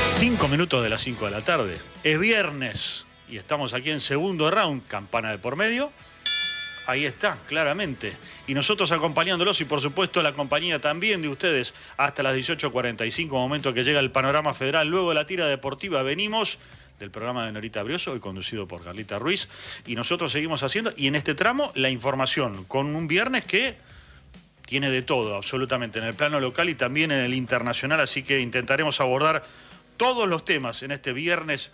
5 minutos de las 5 de la tarde. Es viernes y estamos aquí en segundo round, campana de por medio. Ahí está, claramente. Y nosotros acompañándolos y por supuesto la compañía también de ustedes hasta las 18:45, momento que llega el panorama federal. Luego de la tira deportiva venimos del programa de Norita Brioso, hoy conducido por Carlita Ruiz. Y nosotros seguimos haciendo, y en este tramo, la información, con un viernes que tiene de todo, absolutamente, en el plano local y también en el internacional. Así que intentaremos abordar todos los temas en este viernes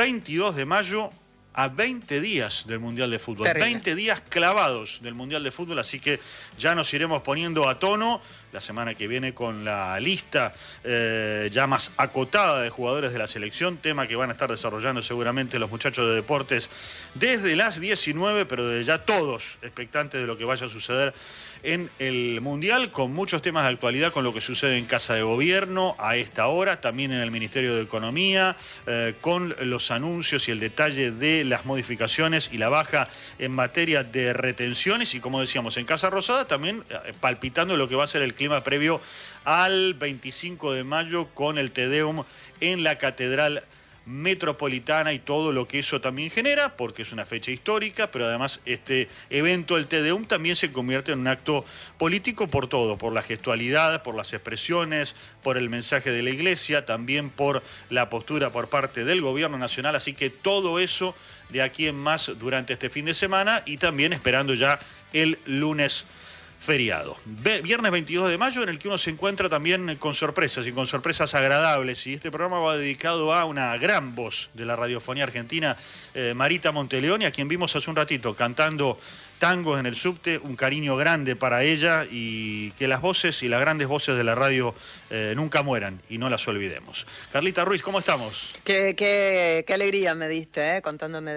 22 de mayo, a 20 días del Mundial de Fútbol. Terrible. 20 días clavados del Mundial de Fútbol, así que ya nos iremos poniendo a tono la semana que viene con la lista ya más acotada de jugadores de la selección, tema que van a estar desarrollando seguramente los muchachos de deportes desde las 19, pero desde ya todos expectantes de lo que vaya a suceder en el Mundial, con muchos temas de actualidad, con lo que sucede en Casa de Gobierno a esta hora, también en el Ministerio de Economía, con los anuncios y el detalle de las modificaciones y la baja en materia de retenciones, y como decíamos, en Casa Rosada también palpitando lo que va a ser el clima previo al 25 de mayo con el Te Deum en la Catedral Metropolitana y todo lo que eso también genera, porque es una fecha histórica, pero además este evento, el Te Deum, también se convierte en un acto político por todo, por la gestualidad, por las expresiones, por el mensaje de la Iglesia, también por la postura por parte del Gobierno Nacional, así que todo eso de aquí en más durante este fin de semana y también esperando ya el lunes feriado. Viernes 22 de mayo, en el que uno se encuentra también con sorpresas y con sorpresas agradables, y este programa va dedicado a una gran voz de la radiofonía argentina, Marita Monteleone, a quien vimos hace un ratito cantando tangos en el subte. Un cariño grande para ella, y que las voces y las grandes voces de la radio nunca mueran y no las olvidemos. Carlita Ruiz, ¿cómo estamos? Qué alegría me diste, contándome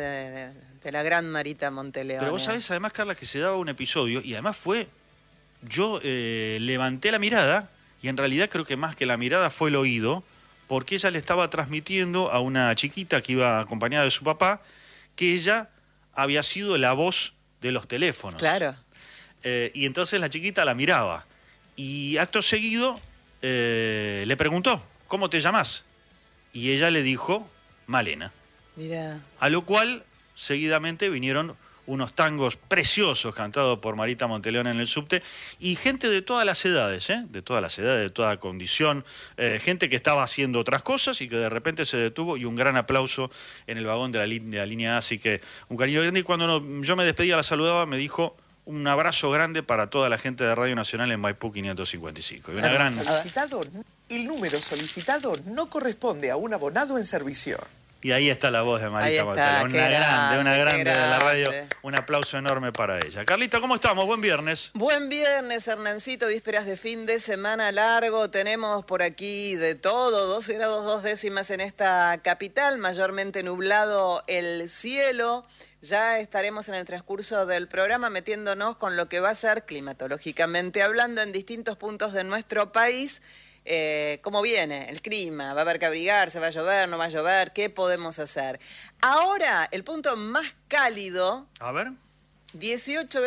de la gran Marita Monteleone. Pero vos sabés, además, Carla, que se daba un episodio, y además fue... Yo levanté la mirada, y en realidad creo que más que la mirada fue el oído, porque ella le estaba transmitiendo a una chiquita que iba acompañada de su papá, que ella había sido la voz de los teléfonos. Claro. Y entonces la chiquita la miraba, y acto seguido le preguntó, ¿cómo te llamás? Y ella le dijo, Malena. Mira. A lo cual, seguidamente vinieron unos tangos preciosos cantados por Marita Monteleone en el subte, y gente de todas las edades, de todas las edades, de toda condición, gente que estaba haciendo otras cosas y que de repente se detuvo, y un gran aplauso en el vagón de la línea A, así que un cariño grande. Y cuando yo me despedía, la saludaba, me dijo un abrazo grande para toda la gente de Radio Nacional en Maipú 555. Y una gran... El número solicitado no corresponde a un abonado en servicio. Y ahí está la voz de Marita Monteleone, una grande de la radio. Un aplauso enorme para ella. Carlita, ¿cómo estamos? Buen viernes. Buen viernes, Hernancito, vísperas de fin de semana largo. Tenemos por aquí de todo, 12 grados 2 décimas en esta capital, mayormente nublado el cielo. Ya estaremos en el transcurso del programa metiéndonos con lo que va a ser, climatológicamente hablando, en distintos puntos de nuestro país. ¿Cómo viene el clima? ¿Va a haber que abrigarse? ¿Va a llover? ¿No va a llover? ¿Qué podemos hacer? Ahora, el punto más cálido... A ver. 18